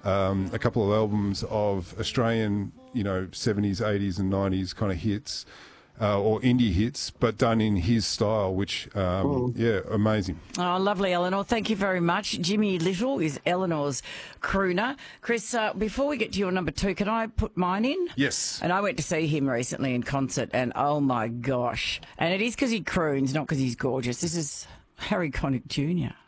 a couple of albums of Australian, 70s, 80s and 90s kind of hits. Or indie hits, but done in his style, which, amazing. Oh, lovely, Eleanor. Thank you very much. Jimmy Little is Eleanor's crooner. Chris, before we get to your number 2, can I put mine in? Yes. And I went to see him recently in concert, and oh my gosh. And it is because he croons, not because he's gorgeous. This is Harry Connick Jr.